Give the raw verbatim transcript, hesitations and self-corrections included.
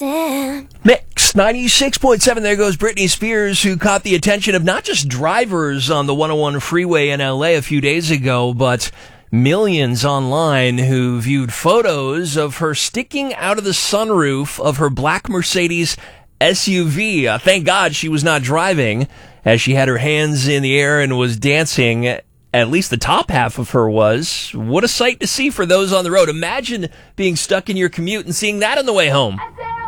dancing. Mix ninety-six point seven. There goes Britney Spears, who caught the attention of not just drivers on the one oh one freeway in L A a few days ago, but millions online who viewed photos of her sticking out of the sunroof of her black Mercedes S U V. Uh, thank God she was not driving, as she had her hands in the air and was dancing. At least the top half of her was. What a sight to see for those on the road. Imagine being stuck in your commute and seeing that on the way home.